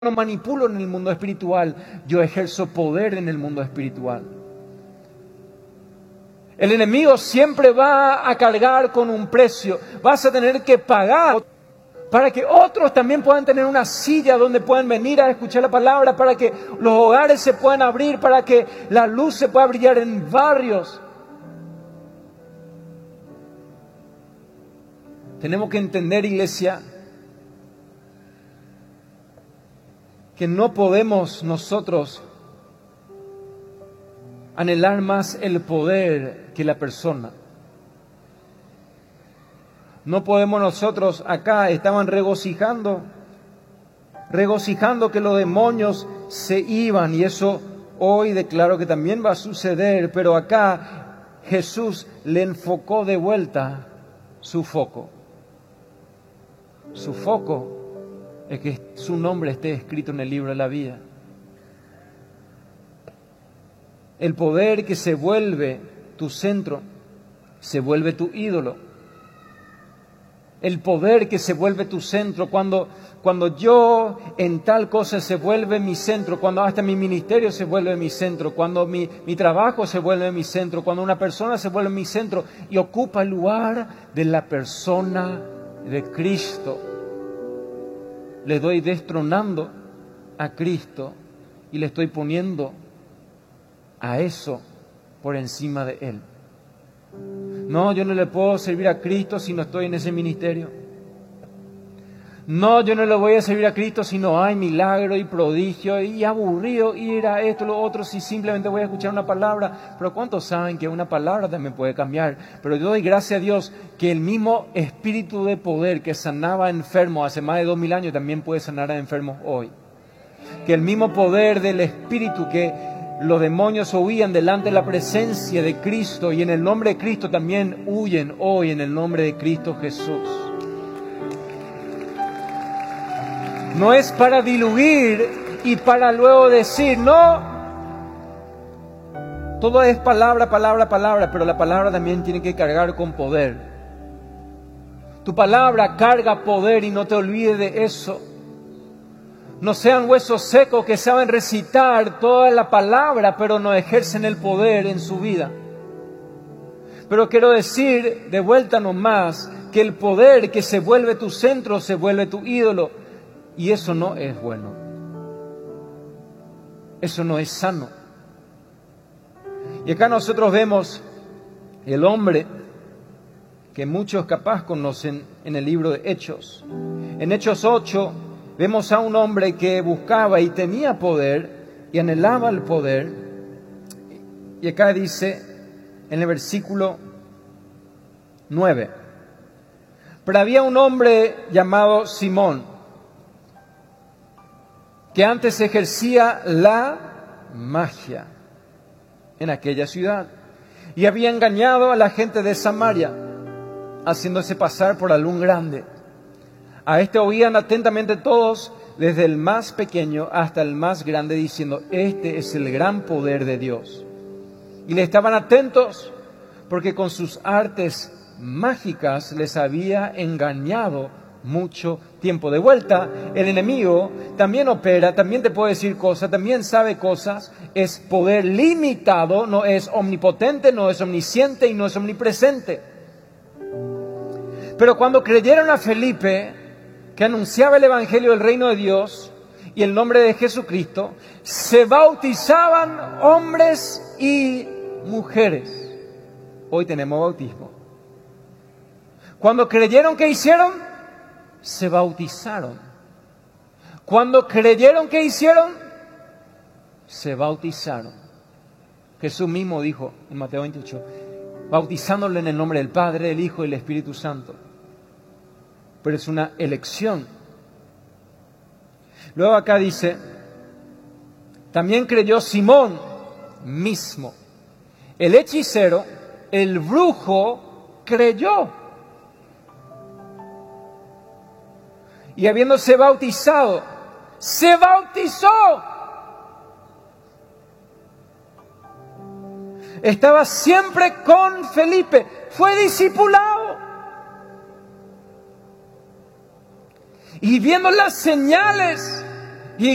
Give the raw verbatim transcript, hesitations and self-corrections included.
no manipulo en el mundo espiritual, yo ejerzo poder en el mundo espiritual. El enemigo siempre va a cargar con un precio. Vas a tener que pagar para que otros también puedan tener una silla donde puedan venir a escuchar la palabra, para que los hogares se puedan abrir, para que la luz se pueda brillar en barrios. Tenemos que entender, iglesia, que no podemos nosotros anhelar más el poder que la persona. No podemos nosotros, acá estaban regocijando, regocijando que los demonios se iban, y eso hoy declaro que también va a suceder, pero acá Jesús le enfocó de vuelta su foco. Su foco es que su nombre esté escrito en el libro de la vida. El poder que se vuelve tu centro, se vuelve tu ídolo. El poder que se vuelve tu centro, cuando, cuando yo en tal cosa se vuelve mi centro, cuando hasta mi ministerio se vuelve mi centro, cuando mi, mi trabajo se vuelve mi centro, cuando una persona se vuelve mi centro y ocupa el lugar de la persona de Cristo. Le doy destronando a Cristo y le estoy poniendo a eso por encima de Él. No, yo no le puedo servir a Cristo si no estoy en ese ministerio. No, yo no le voy a servir a Cristo si no hay milagro y prodigio, y aburrido ir a esto, lo otro, si simplemente voy a escuchar una palabra. Pero ¿cuántos saben que una palabra también puede cambiar? Pero yo doy gracias a Dios que el mismo espíritu de poder que sanaba a enfermos hace más de dos mil años también puede sanar a enfermos hoy. Que el mismo poder del espíritu que los demonios huían delante de la presencia de Cristo, y en el nombre de Cristo también huyen hoy en el nombre de Cristo Jesús. No es para diluir y para luego decir, no. Todo es palabra, palabra, palabra, pero la palabra también tiene que cargar con poder. Tu palabra carga poder y no te olvides de eso. No sean huesos secos que saben recitar toda la palabra, pero no ejercen el poder en su vida. Pero quiero decir de vuelta nomás que el poder que se vuelve tu centro se vuelve tu ídolo. Y eso no es bueno. Eso no es sano. Y acá nosotros vemos el hombre que muchos capaz conocen en el libro de Hechos. En Hechos ocho vemos a un hombre que buscaba y tenía poder y anhelaba el poder. Y acá dice en el versículo nueve. Pero había un hombre llamado Simón, que antes ejercía la magia en aquella ciudad y había engañado a la gente de Samaria, haciéndose pasar por algún grande. A este oían atentamente todos, desde el más pequeño hasta el más grande, diciendo, este es el gran poder de Dios. Y le estaban atentos porque con sus artes mágicas les había engañado mucho tiempo. De vuelta, el enemigo también opera, también te puede decir cosas, también sabe cosas. Es poder limitado, no es omnipotente, no es omnisciente y no es omnipresente. Pero cuando creyeron a Felipe, que anunciaba el evangelio del reino de Dios y el nombre de Jesucristo, se bautizaban hombres y mujeres. Hoy tenemos bautismo. Cuando creyeron, ¿qué hicieron? Se bautizaron. Cuando creyeron, ¿qué hicieron? Se bautizaron. Jesús mismo dijo en Mateo veintiocho, bautizándole en el nombre del Padre, del Hijo y del Espíritu Santo. Pero es una elección. Luego acá dice, también creyó Simón mismo. El hechicero, el brujo, creyó. Y habiéndose bautizado, se bautizó. Estaba siempre con Felipe, fue discipulado. Y viendo las señales